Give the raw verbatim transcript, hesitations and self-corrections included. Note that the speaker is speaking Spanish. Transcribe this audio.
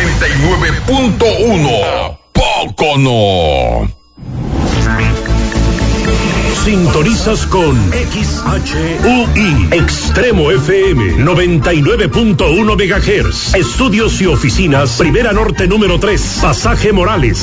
noventa y nueve punto uno. ¿Poco no? Sintonizas con X H U I Extremo F M noventa y nueve punto uno megahertz. Estudios y oficinas, Primera Norte número tres, Pasaje Morales.